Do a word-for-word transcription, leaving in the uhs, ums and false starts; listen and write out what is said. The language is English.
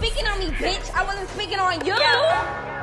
speaking on me, bitch. I wasn't speaking on you. Yeah.